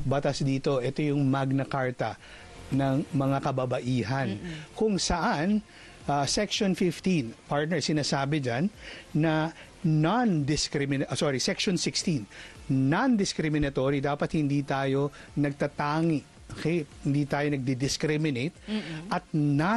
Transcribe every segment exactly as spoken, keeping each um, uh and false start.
batas dito. Ito yung Magna Carta ng mga kababaihan. Mm-mm. Kung saan, uh, Section fifteen, partner, sinasabi dyan na non-discriminatory, uh, sorry, Section sixteen, non-discriminatory, dapat hindi tayo nagtatangi. Okay, hindi tayo nagdi-discriminate. Mm-mm. At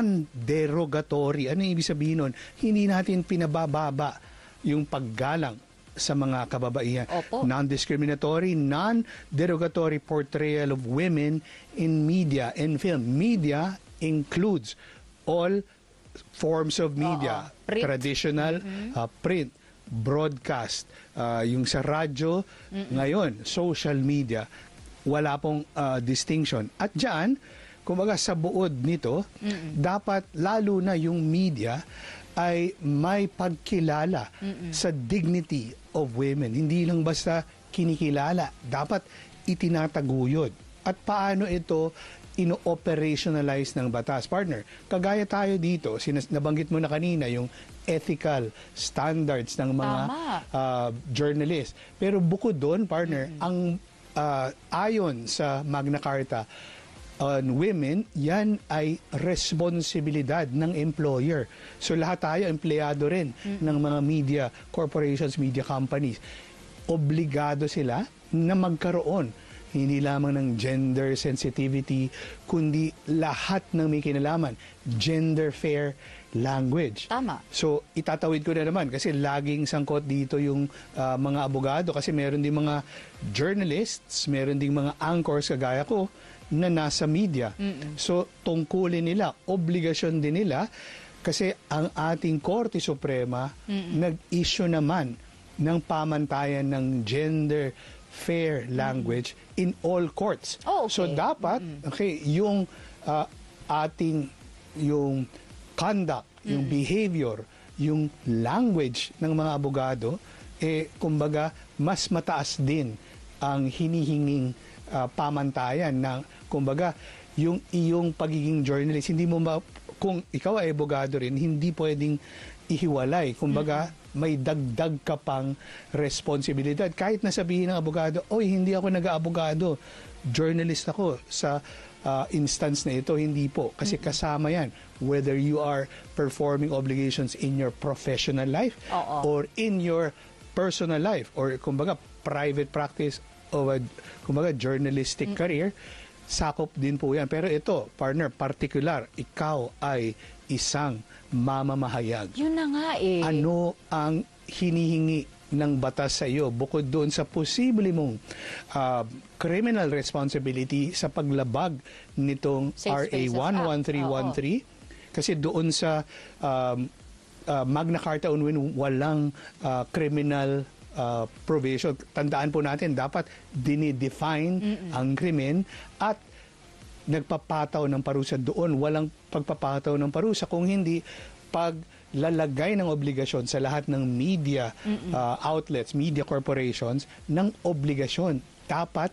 non-derogatory. Ano yung ibig sabihin nun? Hindi natin pinabababa yung paggalang sa mga kababaihan. Non-discriminatory, non-derogatory portrayal of women in media and film. Media includes all forms of media. Print. Traditional, mm-hmm. uh, print, broadcast, uh, yung sa radyo, mm-hmm. ngayon, social media. Wala pong uh, distinction. At dyan, kumbaga sa buod nito, mm-mm. dapat lalo na yung media ay may pagkilala mm-mm. sa dignity of women. Hindi lang basta kinikilala. Dapat itinataguyod. At paano ito ino-operationalize ng batas? Partner, kagaya tayo dito, sinas- nabanggit mo na kanina yung ethical standards ng mga uh, journalists. Pero bukod doon, partner, mm-hmm. ang Uh, ayon sa Magna Carta on women, yan ay responsibilidad ng employer. So lahat tayo, empleyado rin mm-hmm. ng mga media corporations, media companies. Obligado sila na magkaroon hindi lamang ng gender sensitivity, kundi lahat ng may kinalaman, gender fair language. Tama. So, itatawid ko na naman kasi laging sangkot dito yung uh, mga abogado kasi meron din mga journalists, meron din mga anchors kagaya ko na nasa media. Mm-mm. So, tungkulin nila, obligasyon din nila kasi ang ating Korte Suprema Mm-mm. nag-issue naman ng pamantayan ng gender fair language mm-hmm. in all courts. Oh, okay. So dapat mm-hmm. okay, yung uh, ating yung conduct, mm-hmm. yung behavior, yung language ng mga abogado eh kumbaga mas mataas din ang hinihinging uh, pamantayan ng kumbaga yung iyong pagiging journalist. Hindi mo ma, kung ikaw ay abogado rin, hindi pwedeng ihiwalay. Kumbaga, mm-hmm. may dagdag ka pang responsibilidad. Kahit nasabihin ng abogado, oy, hindi ako nag-aabogado, journalist ako sa uh, instance na ito. Hindi po. Kasi mm-hmm. kasama yan. Whether you are performing obligations in your professional life Uh-oh. or in your personal life or kumbaga, private practice o kumbaga, journalistic mm-hmm. career, sakop din po yan. Pero ito, partner, particular, ikaw ay isang mamamahayag. Yun na nga eh. Ano ang hinihingi ng batas sa iyo bukod doon sa posible mong uh, criminal responsibility sa paglabag nitong R A one one three one three? Kasi doon sa um, uh, Magna Carta on Women, walang uh, criminal Uh, provision. Tandaan po natin, dapat dinidefine Mm-mm. ang krimen at nagpapataw ng parusa doon. Walang pagpapataw ng parusa. Kung hindi, paglalagay ng obligasyon sa lahat ng media uh, outlets, media corporations, ng obligasyon. Dapat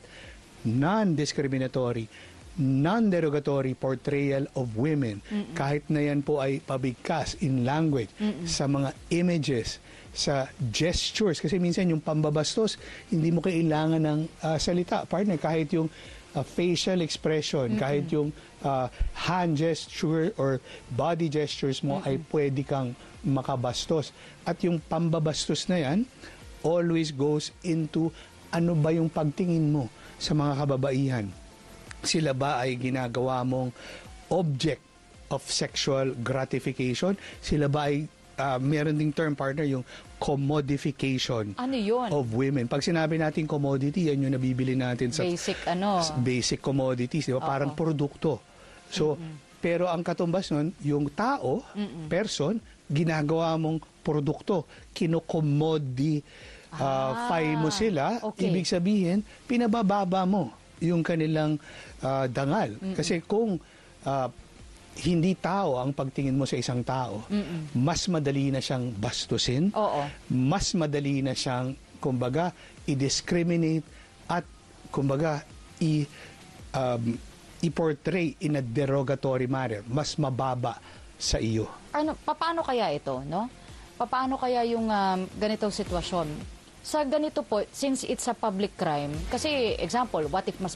non-discriminatory, non-derogatory portrayal of women. Mm-mm. Kahit na yan po ay pabigkas in language, Mm-mm. sa mga images, sa gestures. Kasi minsan yung pambabastos, hindi mo kailangan ng uh, salita. Partner, kahit yung uh, facial expression, Mm-mm. kahit yung uh, hand gesture or body gestures mo Mm-mm. ay pwede kang makabastos. At yung pambabastos na yan, always goes into ano ba yung pagtingin mo sa mga kababaihan. Sila ba ay ginagawa mong object of sexual gratification? Sila ba ay uh, meron ding term, partner, yung commodification ano yun? of women. Pag sinabi natin commodity, yan yung nabibili natin sa basic ano basic commodities, di ba? Parang produkto. So, Mm-mm. pero ang katumbas nun, yung tao, Mm-mm. person, ginagawa mong produkto. Kinocommodify ah, mo sila. Okay. Ibig sabihin, pinabababa mo yung kanilang uh, dangal. Mm-mm. Kasi kung uh, hindi tao ang pagtingin mo sa isang tao, Mm-mm. mas madali na siyang bastusin, Oo. mas madali na siyang, kumbaga, i-discriminate at, kumbaga, i, um, i-portray in a derogatory manner, mas mababa sa iyo. Ano, paano kaya ito, no? Paano kaya yung um, ganitong sitwasyon? Sa ganito po, since it's a public crime, kasi example, what if mas